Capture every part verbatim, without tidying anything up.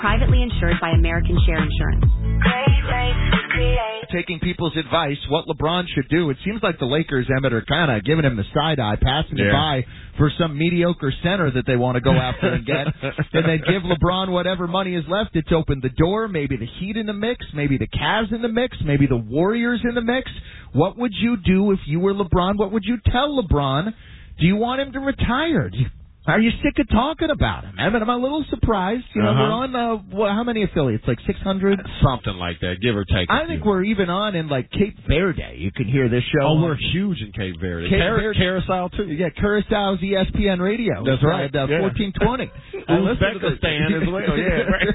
Privately insured by American Share Insurance. Great rates, create. Taking people's advice, what LeBron should do. It seems like the Lakers, Emmett, are kind of giving him the side eye, passing yeah. it by for some mediocre center that they want to go after and get, and then give LeBron whatever money is left. It's opened the door. Maybe the Heat in the mix, maybe the Cavs in the mix, maybe the Warriors in the mix. What would you do if you were LeBron? What would you tell LeBron? Do you want him to retire? Do you, Are you sick of talking about him? I mean, I'm a little surprised. You know, uh-huh. we're on, uh, well, how many affiliates? Like six hundred? Something like that, give or take. I think we're even on in, like, Cape Verde. You can hear this show. Oh, we're huge in Cape Verde. Cape Car- Verde. Carousel, too. Yeah, Curaçao's E S P N Radio. That's right. At uh, yeah. fourteen twenty. Uzbekistan as well, yeah. Right.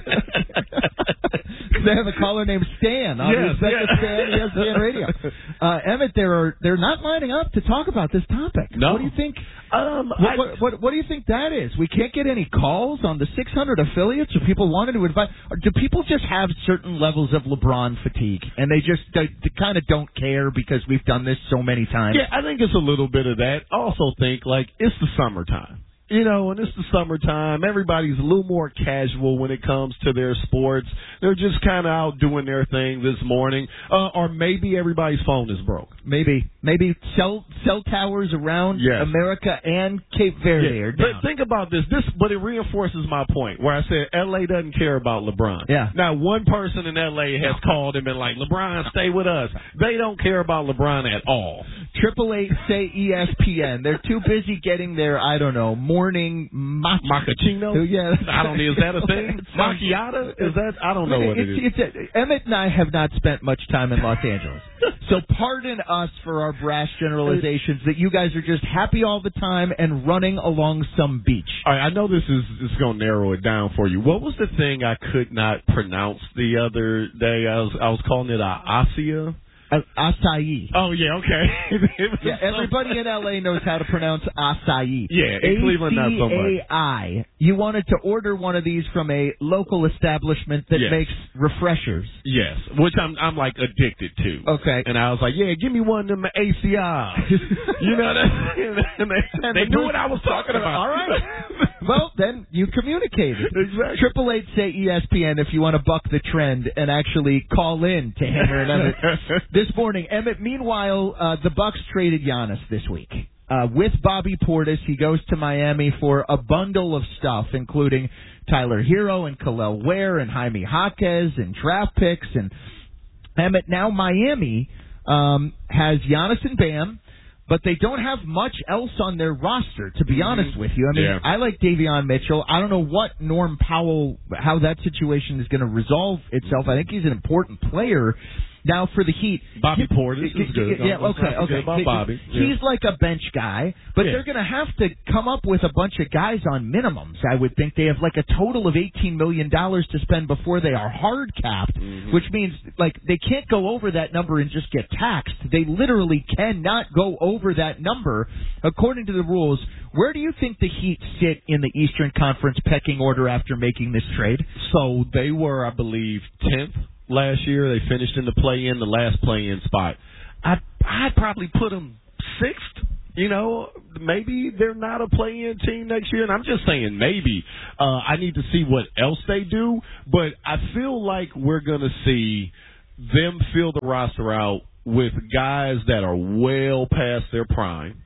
They have a caller named Stan on yes, Uzbekistan yes. E S P N Radio. Uh, Emmett, they're, they're not lining up to talk about this topic. No. What do you think? Um, what, I, what, what, what do you think that is? We can't get any calls on the six hundred affiliates, or people wanted to invite. Or do people just have certain levels of LeBron fatigue, and they just they, they kind of don't care because we've done this so many times? Yeah, I think it's a little bit of that. I also think, like, it's the summertime. You know, and it's the summertime. Everybody's a little more casual when it comes to their sports. They're just kind of out doing their thing this morning. Uh, or maybe everybody's phone is broke. Maybe. Maybe cell cell towers around yes. America and Cape Verde yeah. are down. But think about this. This, but it reinforces my point where I said L A doesn't care about LeBron. Yeah. Now, one person in L A has called him and been like, LeBron, stay with us. They don't care about LeBron at all. Triple eight say E S P N. They're too busy getting their, I don't know, morning matcha. Macchiato? Yeah. I don't know. Is that a thing? Macchiato? Is that? I don't know what it is. It's, it's a, Emmett and I have not spent much time in Los Angeles. So pardon us for our brash generalizations that you guys are just happy all the time and running along some beach. All right, I know this is, this is going to narrow it down for you. What was the thing I could not pronounce the other day? I was I was calling it a Asia. Uh, acai. Oh, yeah, okay. yeah, everybody in L A knows how to pronounce acai. Yeah, in Cleveland, not so much. A C A I. You wanted to order one of these from a local establishment that yes. makes refreshers. Yes, which I'm, I'm like, addicted to. Okay. And I was like, yeah, give me one of them A C Is. You know, that, and they, and they knew what I was talking about. All right. Well, then you communicated. Exactly. Triple eight say E S P N if you want to buck the trend and actually call in to Hammer and Emmett this morning. Emmett, meanwhile, uh, the Bucks traded Giannis this week. Uh, with Bobby Portis, he goes to Miami for a bundle of stuff, including Tyler Hero and Khalil Ware and Jaime Jaquez and draft picks. And Emmett, now Miami um, has Giannis and Bam, but they don't have much else on their roster, to be mm-hmm. honest with you. I mean, yeah. I like Davion Mitchell. I don't know what Norm Powell, how that situation is going to resolve itself. I think he's an important player. Now, for the Heat, Bobby he, Portis is good. Yeah, okay, okay. About Bobby. He's yeah. like a bench guy, but yeah. they're going to have to come up with a bunch of guys on minimums. I would think they have like a total of eighteen million dollars to spend before they are hard capped, mm-hmm. which means like they can't go over that number and just get taxed. They literally cannot go over that number according to the rules. Where do you think the Heat sit in the Eastern Conference pecking order after making this trade? So they were, I believe, tenth. Last year, they finished in the play-in, the last play-in spot. I'd, I'd probably put them sixth. You know, maybe they're not a play-in team next year, and I'm just saying maybe. Uh, I need to see what else they do, but I feel like we're going to see them fill the roster out with guys that are well past their prime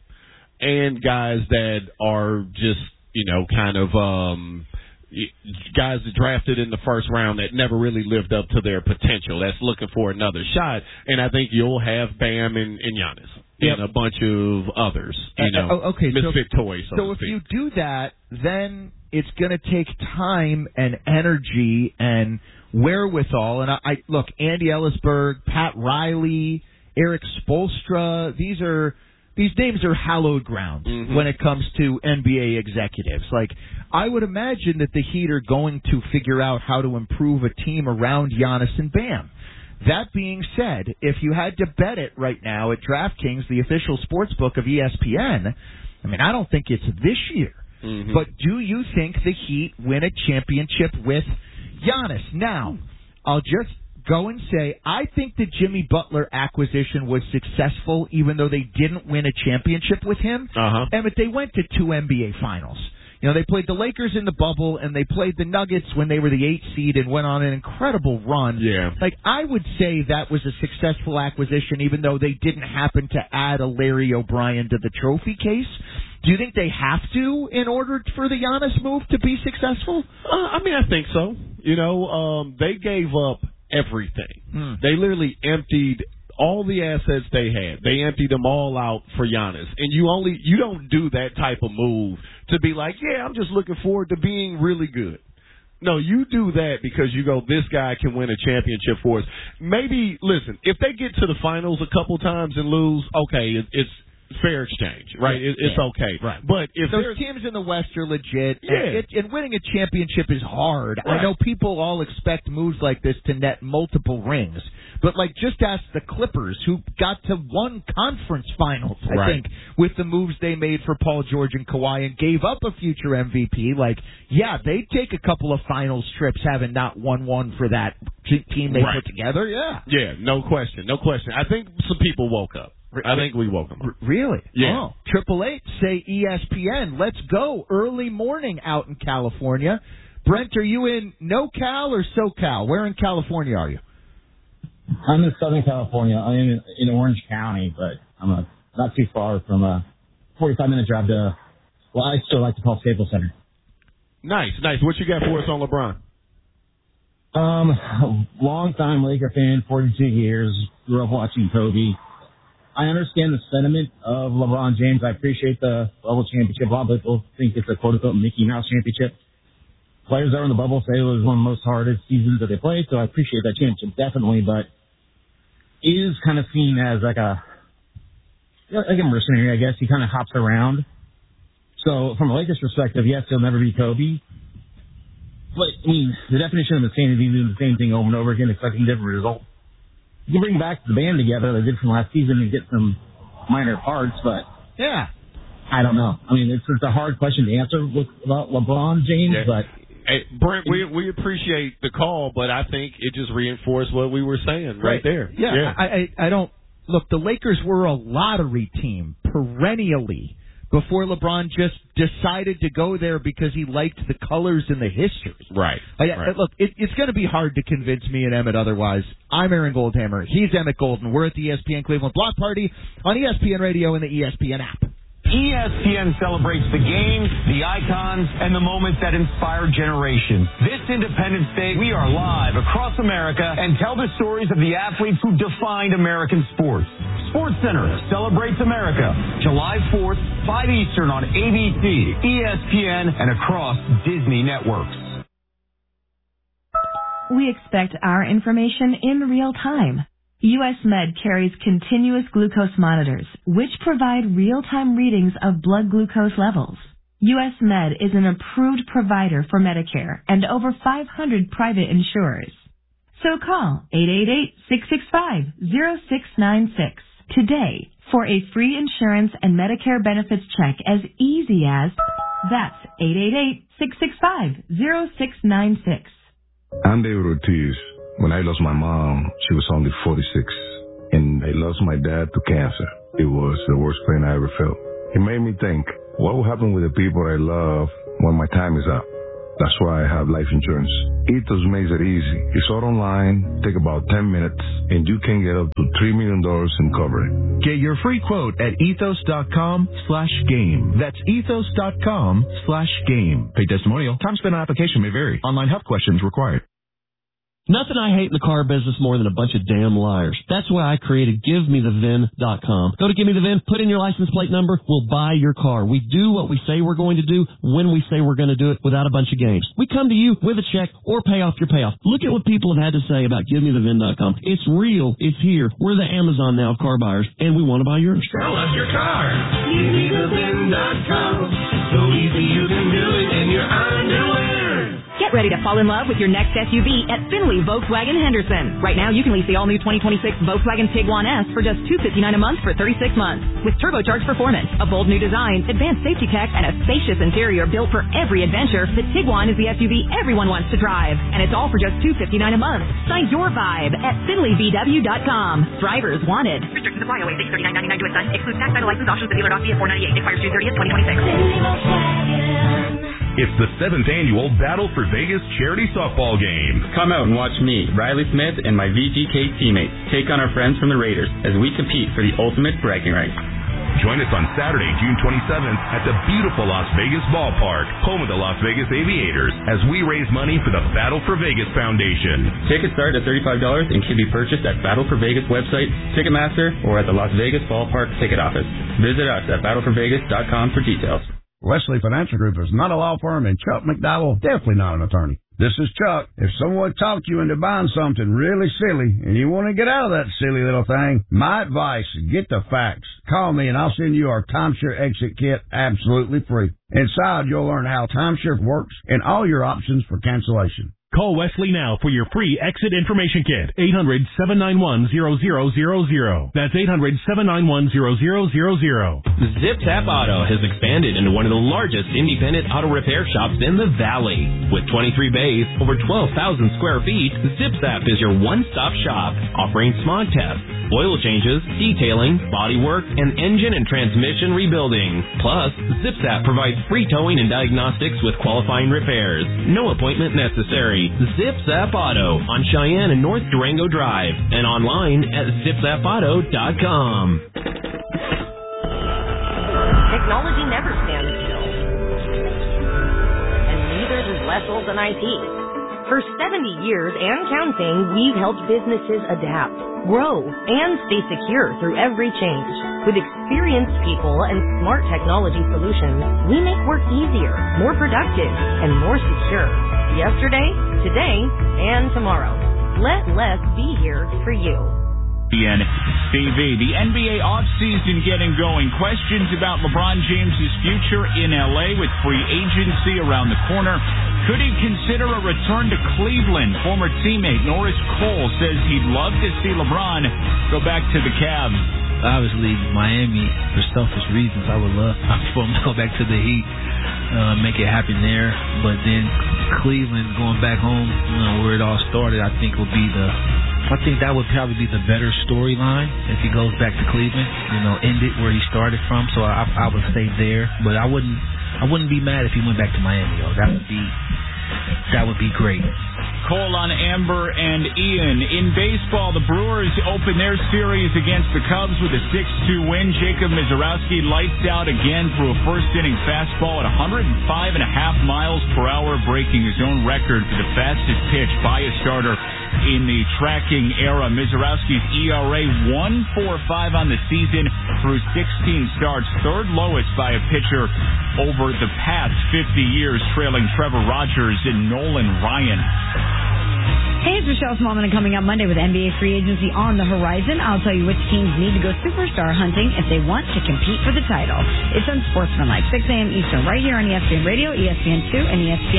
and guys that are just, you know, kind of um, – guys that drafted in the first round that never really lived up to their potential. That's looking for another shot. And I think you'll have Bam and, and Giannis yep. and a bunch of others, you know, uh, okay, misfit so, toys. So, so if you do that, then it's going to take time and energy and wherewithal. And I, I look, Andy Ellisberg, Pat Riley, Eric Spoelstra, these are these names are hallowed ground mm-hmm. when it comes to N B A executives. Like, I would imagine that the Heat are going to figure out how to improve a team around Giannis and Bam. That being said, if you had to bet it right now at DraftKings, the official sports book of E S P N, I mean, I don't think it's this year. Mm-hmm. But do you think the Heat win a championship with Giannis? Now, I'll just go and say, I think the Jimmy Butler acquisition was successful, even though they didn't win a championship with him. Uh-huh. And but they went to two N B A finals. You know, they played the Lakers in the bubble, and they played the Nuggets when they were the eighth seed and went on an incredible run. Yeah. Like, I would say that was a successful acquisition, even though they didn't happen to add a Larry O'Brien to the trophy case. Do you think they have to in order for the Giannis move to be successful? Uh, I mean, I think so. You know, um, they gave up everything. Hmm. They literally emptied all the assets they had. They emptied them all out for Giannis. And you only you don't do that type of move to be like, yeah, I'm just looking forward to being really good. No, you do that because you go, this guy can win a championship for us. Maybe, listen, if they get to the finals a couple times and lose, okay, it, it's fair exchange, right? It, it's yeah. okay. Right. But if those there's teams in the West are legit, Yeah. and, it, and winning a championship is hard. Right. I know people all expect moves like this to net multiple rings, but like just ask the Clippers, who got to one conference finals, I Right. think, with the moves they made for Paul George and Kawhi, and gave up a future M V P. Like, yeah, they take a couple of finals trips having not won one for that t- team they Right. put together. Yeah, Yeah, no question, no question. I think some people woke up. I think we woke them up. R- really? Yeah. Oh. Triple Eight say E S P N. Let's go early morning out in California. Brent, are you in NoCal or SoCal? Where in California are you? I'm in Southern California. I'm in, in Orange County, but I'm a, not too far from a forty-five minute drive to, well, I still like to call Staples Center. Nice, nice. What you got for us on LeBron? Um, long time Laker fan, forty-two years. Grew up watching Kobe. I understand the sentiment of LeBron James. I appreciate the bubble championship. A lot of people think it's a quote-unquote Mickey Mouse championship. Players that are in the bubble say it was one of the most hardest seasons that they played, so I appreciate that championship, definitely, but he is kind of seen as like a, like a mercenary, I guess. He kind of hops around. So from a Lakers perspective, yes, he'll never be Kobe. But, I mean, the definition of insanity is doing the same thing over and over again, expecting different results. You can bring back the band together, they did from last season, and get some minor parts, but yeah, I don't know. I mean, it's, it's a hard question to answer with about LeBron James, Yeah. but Hey, Brent, we we appreciate the call, but I think it just reinforced what we were saying right, right there. Yeah, yeah. I, I I don't look. The Lakers were a lottery team perennially before LeBron just decided to go there because he liked the colors and the history. Right. Like, right. Look, it, it's going to be hard to convince me and Emmett otherwise. I'm Aaron Goldhammer. He's Emmett Golden. We're at the E S P N Cleveland Block Party on E S P N Radio and the E S P N app. E S P N celebrates the games, the icons, and the moments that inspire generations. This Independence Day, we are live across America and tell the stories of the athletes who defined American sports. SportsCenter celebrates America, July fourth, five Eastern on A B C, E S P N, and across Disney networks. We expect our information in real time. U S Med carries continuous glucose monitors, which provide real-time readings of blood glucose levels. U S Med is an approved provider for Medicare and over five hundred private insurers. So call eight eight eight, six six five, zero six nine six today for a free insurance and Medicare benefits check as easy as that's eight eight eight, six six five, zero six nine six. I'm David Ortiz. When I lost my mom, she was only forty-six, and I lost my dad to cancer. It was the worst pain I ever felt. It made me think, what will happen with the people I love when my time is up? That's why I have life insurance. Ethos makes it easy. It's all online, take about ten minutes, and you can get up to three million dollars in coverage. Get your free quote at ethos.com slash game. That's ethos.com slash game. Paid testimonial. Time spent on application may vary. Online health questions required. Nothing I hate in the car business more than a bunch of damn liars. That's why I created give me the V I N dot com. Go to Give Me The V I N, put in your license plate number, we'll buy your car. We do what we say we're going to do when we say we're going to do it without a bunch of games. We come to you with a check or pay off your payoff. Look at what people have had to say about Give Me The V I N dot com. It's real. It's here. We're the Amazon now of car buyers, and we want to buy yours. Sell us your car. Give me the V I N dot com. So easy you can do it in your underwear. Get ready to fall in love with your next S U V at Finley Volkswagen Henderson. Right now, you can lease the all-new twenty twenty-six Volkswagen Tiguan S for just two hundred fifty-nine dollars a month for thirty-six months. With turbocharged performance, a bold new design, advanced safety tech, and a spacious interior built for every adventure, the Tiguan is the S U V everyone wants to drive. And it's all for just two hundred fifty-nine dollars a month. Sign your vibe at Finley V W dot com. Drivers wanted. Restrictions apply. Always thirty-nine ninety-nine to a Excludes tax, title, license, options, and dealer doc fee at four ninety-eight. Expires June thirtieth, twenty twenty-six. Finley Volkswagen. It's the seventh annual Battle for Vegas charity softball game. Come out and watch me, Riley Smith, and my V G K teammates take on our friends from the Raiders as we compete for the ultimate bragging rights. Join us on Saturday, June twenty-seventh at the beautiful Las Vegas Ballpark, home of the Las Vegas Aviators, as we raise money for the Battle for Vegas Foundation. Tickets start at thirty-five dollars and can be purchased at Battle for Vegas website, Ticketmaster, or at the Las Vegas Ballpark ticket office. Visit us at battle for vegas dot com for details. Wesley Financial Group is not a law firm, and Chuck McDowell definitely not an attorney. This is Chuck. If someone talked you into buying something really silly and you want to get out of that silly little thing, my advice, get the facts. Call me and I'll send you our timeshare exit kit absolutely free. Inside, you'll learn how timeshare works and all your options for cancellation. Call Wesley now for your free exit information kit. eight hundred, seven nine one, zero zero zero zero. That's eight hundred, seven nine one, zero zero zero zero. Zip Zap Auto has expanded into one of the largest independent auto repair shops in the Valley. With twenty-three bays, over twelve thousand square feet, Zip Zap is your one-stop shop, offering smog tests, oil changes, detailing, body work, and engine and transmission rebuilding. Plus, Zip Zap provides free towing and diagnostics with qualifying repairs. No appointment necessary. Zip Zap Auto on Cheyenne and North Durango Drive and online at zip zap auto dot com. Technology never stands still. And neither does less old than I T. For seventy years and counting, we've helped businesses adapt, grow, and stay secure through every change. With experienced people and smart technology solutions, we make work easier, more productive, and more secure. Yesterday, today, and tomorrow. Let Les be here for you. T V, the N B A offseason getting going. Questions about LeBron James' future in L A with free agency around the corner. Could he consider a return to Cleveland? Former teammate Norris Cole says he'd love to see LeBron go back to the Cavs. Obviously, Miami, for selfish reasons, I would love for him to go back to the Heat, uh, make it happen there. But then Cleveland, going back home, you know, where it all started, I think would be the, I think that would probably be the better storyline if he goes back to Cleveland. You know, end it where he started from. So I, I would stay there, but I wouldn't, I wouldn't be mad if he went back to Miami. Though that would be, that would be great. Cole on Amber and Ian. In baseball, the Brewers open their series against the Cubs with a six two win. Jacob Mizorowski lights out again through a first-inning fastball at one hundred five point five miles per hour, breaking his own record for the fastest pitch by a starter in the tracking era. Mizorowski's E R A one point four five on the season through sixteen starts, third lowest by a pitcher over the past fifty years, trailing Trevor Rogers and Nolan Ryan. Hey, it's Michelle Smallman, and coming up Monday with N B A free agency on the horizon, I'll tell you which teams need to go superstar hunting if they want to compete for the title. It's Unsportsmanlike, six a.m. Eastern, right here on E S P N Radio, E S P N two, and E S P N